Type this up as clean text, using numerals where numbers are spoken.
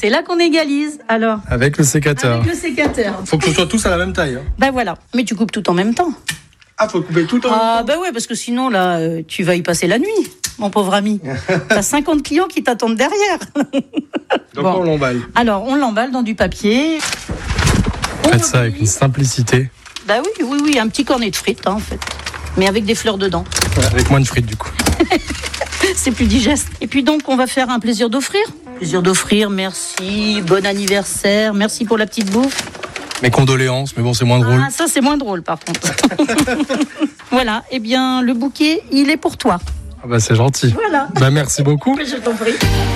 C'est là qu'on égalise, alors. Avec le sécateur. Avec le sécateur. Faut que ce soit tous à la même taille. Ben voilà. Mais tu coupes tout en même temps. Ah, faut couper tout en même temps. Ah, ben ouais, parce que sinon, là, tu vas y passer la nuit, mon pauvre ami. T'as 50 clients qui t'attendent derrière. Donc on l'emballe. Alors, on l'emballe dans du papier. Faites ça avec une simplicité. Bah oui, un petit cornet de frites, en fait. Mais avec des fleurs dedans. Avec moins de frites, du coup. C'est plus digeste. Et puis donc, on va faire un plaisir d'offrir. Plaisir d'offrir, merci, bon anniversaire, merci pour la petite bouffe. Mes condoléances, mais bon, c'est moins drôle. Ah, ça, c'est moins drôle, par contre. Voilà, eh bien, le bouquet, il est pour toi. Ah bah, c'est gentil. Voilà. Bah, merci beaucoup. Je t'en prie.